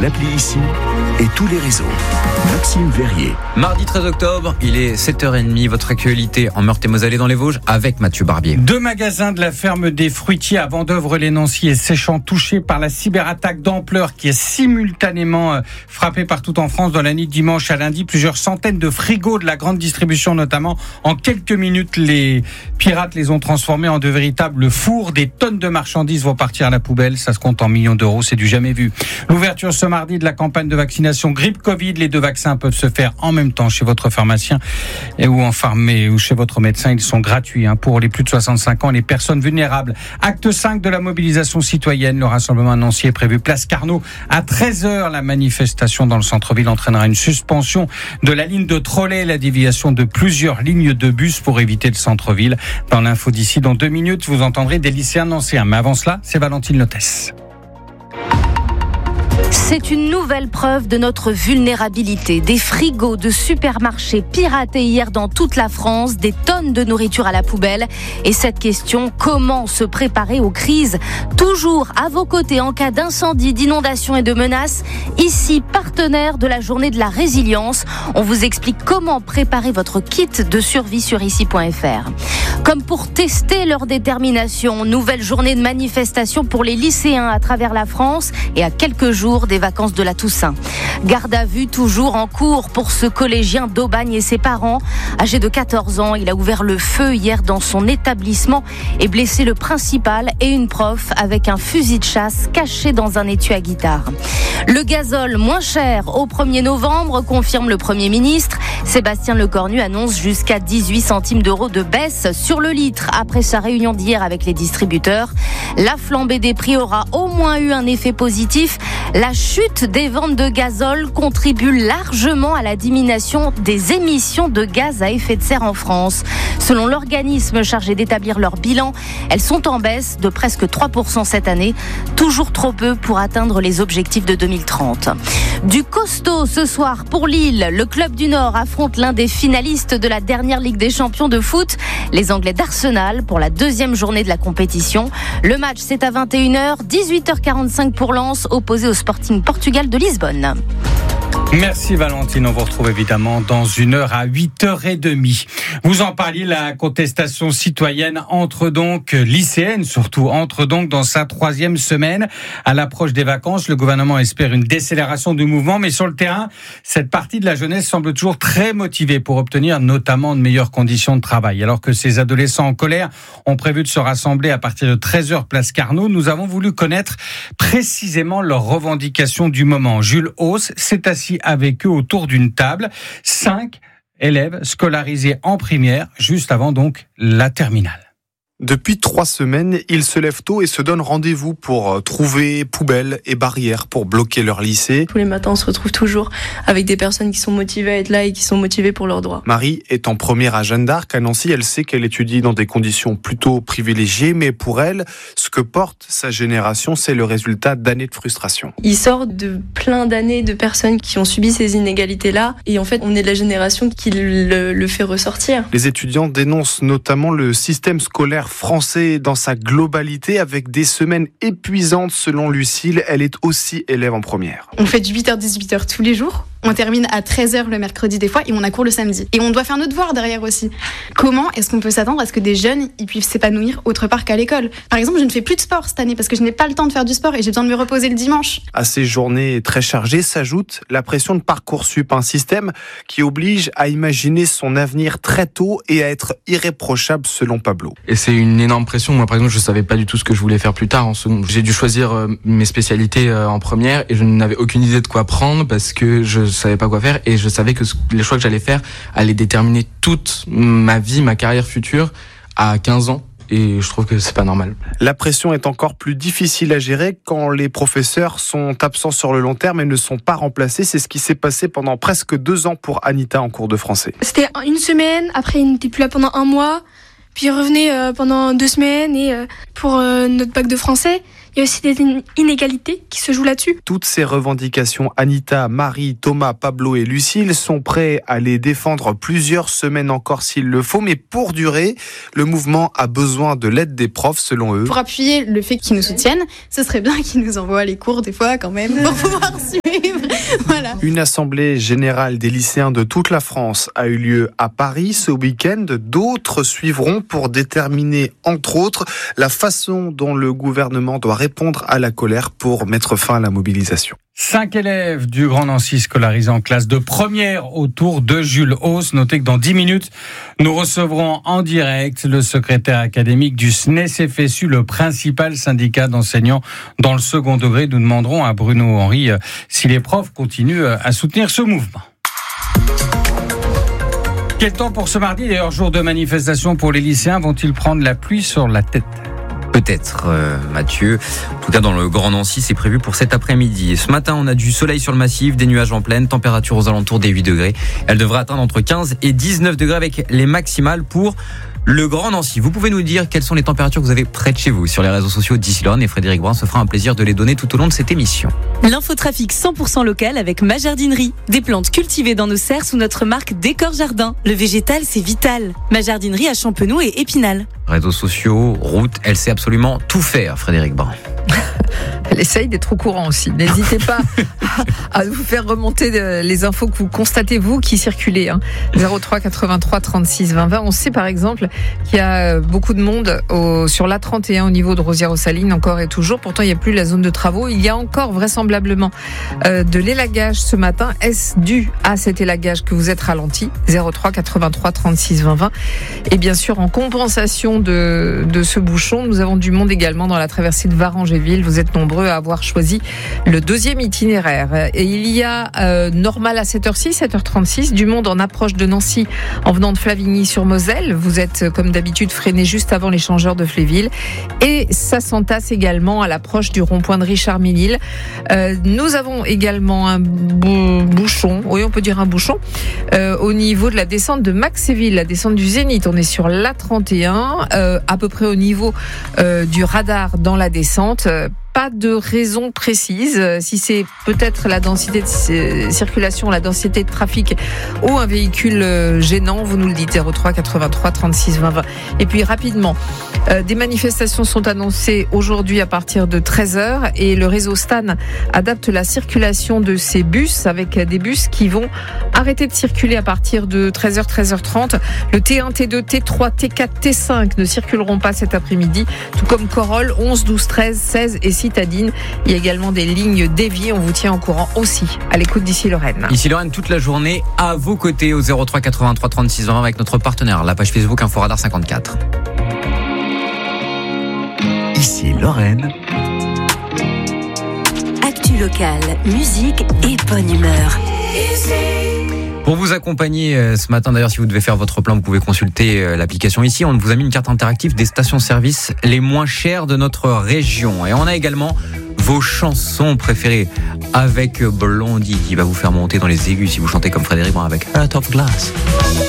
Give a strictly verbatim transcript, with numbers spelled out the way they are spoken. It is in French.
l'appli ici et tous les réseaux. Maxime Verrier. Mardi treize octobre, il est sept heures trente, votre actualité en Meurthe-et-Moselle et dans les Vosges avec Mathieu Barbier. Deux magasins de la ferme des fruitiers à Vendeuvre-les-Nancy et Séchant touchés par la cyberattaque d'ampleur qui est simultanément frappée partout en France dans la nuit de dimanche à lundi. Plusieurs centaines de frigos de la grande distribution notamment. En quelques minutes, les pirates les ont transformés en de véritables fours. Des tonnes de marchandises vont partir à la poubelle. Ça se compte en millions d'euros, c'est du jamais vu. L'ouverture ce mardi de la campagne de vaccination grippe-Covid. Les deux vaccins peuvent se faire en même temps chez votre pharmacien et ou en pharmacie ou chez votre médecin. Ils sont gratuits hein, pour les plus de soixante-cinq ans et les personnes vulnérables. Acte cinq de la mobilisation citoyenne. Le rassemblement à Nancy est prévu place Carnot à treize heures. La manifestation dans le centre-ville entraînera une suspension de la ligne de trolley et la déviation de plusieurs lignes de bus pour éviter le centre-ville. Dans l'info d'ici, dans deux minutes, vous entendrez des lycéens nancéens. Mais avant cela, c'est Valentine Lotès. C'est une nouvelle preuve de notre vulnérabilité. Des frigos de supermarchés piratés hier dans toute la France, des tonnes de nourriture à la poubelle. Et cette question, comment se préparer aux crises ? Toujours à vos côtés en cas d'incendie, d'inondation et de menaces. Ici, partenaire de la journée de la résilience. On vous explique comment préparer votre kit de survie sur ici point f r. Comme pour tester leur détermination, nouvelle journée de manifestation pour les lycéens à travers la France et à quelques jours des vacances de la Toussaint. Garde à vue toujours en cours pour ce collégien d'Aubagne et ses parents. Âgé de quatorze ans, il a ouvert le feu hier dans son établissement et blessé le principal et une prof avec un fusil de chasse caché dans un étui à guitare. Le gazole moins cher au premier novembre, confirme le Premier ministre. Sébastien Lecornu annonce jusqu'à dix-huit centimes d'euros de baisse sur le litre après sa réunion d'hier avec les distributeurs. La flambée des prix aura au moins eu un effet positif. La chute des ventes de gazole contribue largement à la diminution des émissions de gaz à effet de serre en France. Selon l'organisme chargé d'établir leur bilan, elles sont en baisse de presque trois pour cent cette année, toujours trop peu pour atteindre les objectifs de deux mille trente. Du costaud ce soir pour Lille, le club du Nord affronte l'un des finalistes de la dernière Ligue des Champions de foot, les Anglais d'Arsenal, pour la deuxième journée de la compétition. Le match c'est à vingt et une heures, dix-huit heures quarante-cinq pour Lens, opposé au Sporting Portugal de Lisbonne. Merci Valentine, on vous retrouve évidemment dans une heure à huit heures trente. Vous en parliez, la contestation citoyenne entre donc, lycéenne surtout, entre donc dans sa troisième semaine. À l'approche des vacances, le gouvernement espère une décélération du mouvement, mais sur le terrain, cette partie de la jeunesse semble toujours très motivée pour obtenir notamment de meilleures conditions de travail. Alors que ces adolescents en colère ont prévu de se rassembler à partir de treize heures place Carnot, nous avons voulu connaître précisément leurs revendications du moment. Jules Hauss s'est assis avec eux autour d'une table, cinq élèves scolarisés en primaire, juste avant donc la terminale. Depuis trois semaines, ils se lèvent tôt et se donnent rendez-vous pour trouver poubelles et barrières pour bloquer leur lycée. Tous les matins, on se retrouve toujours avec des personnes qui sont motivées à être là et qui sont motivées pour leurs droits. Marie est en première à Jeanne d'Arc. À Nancy, elle sait qu'elle étudie dans des conditions plutôt privilégiées, mais pour elle, ce que porte sa génération, c'est le résultat d'années de frustration. Il sort de plein d'années de personnes qui ont subi ces inégalités-là, et en fait, on est de la génération qui le, le fait ressortir. Les étudiants dénoncent notamment le système scolaire français dans sa globalité, avec des semaines épuisantes selon Lucille. Elle est aussi élève en première. On fait du huit heures dix-huit heures tous les jours. On termine à treize heures le mercredi des fois et on a cours le samedi. Et on doit faire nos devoirs derrière aussi. Comment est-ce qu'on peut s'attendre à ce que des jeunes ils puissent s'épanouir autre part qu'à l'école ? Par exemple, je ne fais plus de sport cette année parce que je n'ai pas le temps de faire du sport et j'ai besoin de me reposer le dimanche. À ces journées très chargées s'ajoute la pression de Parcoursup, un système qui oblige à imaginer son avenir très tôt et à être irréprochable selon Pablo. Et c'est une énorme pression. Moi, par exemple, je ne savais pas du tout ce que je voulais faire plus tard en seconde. J'ai dû choisir mes spécialités en première et je n'avais aucune idée de quoi prendre parce que je Je savais pas quoi faire et je savais que les choix que j'allais faire allaient déterminer toute ma vie, ma carrière future à quinze ans. Et je trouve que c'est pas normal. La pression est encore plus difficile à gérer quand les professeurs sont absents sur le long terme et ne sont pas remplacés. C'est ce qui s'est passé pendant presque deux ans pour Anita en cours de français. C'était une semaine, après il n'était plus là pendant un mois, puis il revenait euh, pendant deux semaines et euh, pour euh, notre bac de français. Il y a aussi des inégalités qui se jouent là-dessus. Toutes ces revendications, Anita, Marie, Thomas, Pablo et Lucille sont prêts à les défendre plusieurs semaines encore s'il le faut. Mais pour durer, le mouvement a besoin de l'aide des profs, selon eux. Pour appuyer le fait qu'ils nous soutiennent, ce serait bien qu'ils nous envoient les cours des fois quand même pour pouvoir suivre. Voilà. Une assemblée générale des lycéens de toute la France a eu lieu à Paris ce week-end. D'autres suivront pour déterminer, entre autres, la façon dont le gouvernement doit répondre à la colère pour mettre fin à la mobilisation. Cinq élèves du Grand Nancy scolarisés en classe de première autour de Jules Hauss. Notez que dans dix minutes, nous recevrons en direct le secrétaire académique du S N E S F S U, le principal syndicat d'enseignants dans le second degré. Nous demanderons à Bruno Henry si les profs continuent à soutenir ce mouvement. Quel temps pour ce mardi, d'ailleurs, jour de manifestation pour les lycéens, vont-ils prendre la pluie sur la tête ? Peut-être, euh, Mathieu. En tout cas, dans le Grand Nancy, c'est prévu pour cet après-midi. Ce matin, on a du soleil sur le massif, des nuages en pleine, température aux alentours des huit degrés. Elle devrait atteindre entre quinze et dix-neuf degrés avec les maximales pour le Grand Nancy. Vous pouvez nous dire quelles sont les températures que vous avez près de chez vous sur les réseaux sociaux d'ici Lorraine, et Frédéric Brun se fera un plaisir de les donner tout au long de cette émission. L'infotrafic cent pour cent local avec ma jardinerie. Des plantes cultivées dans nos serres sous notre marque Décor Jardin. Le végétal, c'est vital. Ma jardinerie à Champenoux et Épinal. Réseaux sociaux, route, elle sait absolument tout faire, Frédéric Brun. Elle essaye d'être au courant aussi. N'hésitez pas à vous faire remonter les infos que vous constatez, vous, qui circulez. Hein. zéro trois quatre-vingt-trois trente-six vingt vingt. On sait par exemple qu'il y a beaucoup de monde au, sur l'A trente et un au niveau de Rosières-aux-Salines, encore et toujours. Pourtant, il n'y a plus la zone de travaux. Il y a encore vraisemblablement euh, de l'élagage ce matin. Est-ce dû à cet élagage que vous êtes ralenti ? zéro trois quatre-vingt-trois trente-six vingt vingt. Et bien sûr, en compensation de, de ce bouchon, nous avons du monde également dans la traversée de Varangéville. Vous êtes nombreux à avoir choisi le deuxième itinéraire. Et il y a euh, normal à sept heures six, sept heures trente-six, du monde en approche de Nancy en venant de Flavigny-sur-Moselle. Vous êtes comme d'habitude freiné juste avant l'échangeur de Fléville. Et ça s'entasse également à l'approche du rond-point de Richard-Ménil. Euh, nous avons également un bou- bouchon, oui on peut dire un bouchon, euh, au niveau de la descente de Maxéville, la descente du Zénith. On est sur l'A trente et un, euh, à peu près au niveau euh, du radar dans la descente. Pas de raison précise, si c'est peut-être la densité de circulation, la densité de trafic ou un véhicule gênant, vous nous le dites, zéro trois quatre-vingt-trois trente-six vingt vingt. Et puis rapidement, euh, des manifestations sont annoncées aujourd'hui à partir de treize heures et le réseau Stan adapte la circulation de ces bus avec des bus qui vont arrêter de circuler à partir de treize heures, treize heures trente. Le T un, T deux, T trois, T quatre, T cinq ne circuleront pas cet après-midi, tout comme Corolle, onze, douze, treize, seize et citadine. Il y a également des lignes déviées. On vous tient au courant aussi. À l'écoute d'ici Lorraine. Ici Lorraine, toute la journée à vos côtés au zéro trois quatre-vingt-trois trente-six vingt avec notre partenaire, la page Facebook Inforadar cinquante-quatre. Ici Lorraine. Actu locale, musique et bonne humeur. Pour vous accompagner ce matin, d'ailleurs, si vous devez faire votre plein, vous pouvez consulter l'application ici. On vous a mis une carte interactive des stations-service les moins chères de notre région. Et on a également vos chansons préférées avec Blondie qui va vous faire monter dans les aigus si vous chantez comme Frédéric Brun avec Heart of Glass.